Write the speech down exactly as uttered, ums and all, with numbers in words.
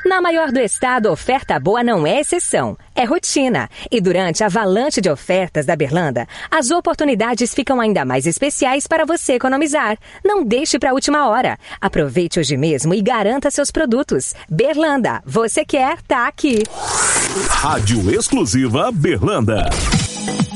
Na maior do estado, oferta boa não é exceção, é rotina. E durante a avalanche de ofertas da Berlanda, as oportunidades ficam ainda mais especiais para você economizar. Não deixe para a última hora. Aproveite hoje mesmo e garanta seus produtos. Berlanda, você quer, tá aqui. Rádio Exclusiva Berlanda.